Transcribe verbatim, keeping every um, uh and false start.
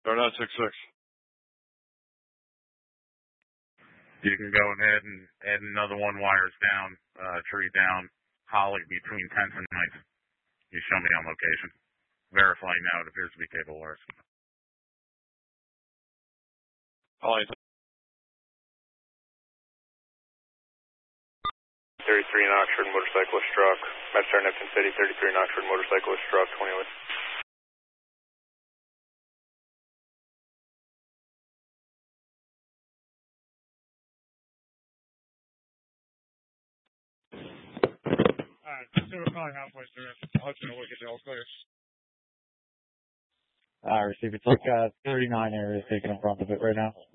They're not six six. You can go ahead and add another one, wires down, uh, tree down, Holly between tenth and ninth. You show me on location. Verifying now, it appears to be cable wires. Holly. thirty-three in Oxford, motorcyclist struck. Madstar Neptune City, thirty-three in Oxford, motorcyclist struck, twenty west. Alright, so we're calling halfway through. Hudson will look at the all clear. I receive it. Take uh, thirty-nine areas taken in front of it right now.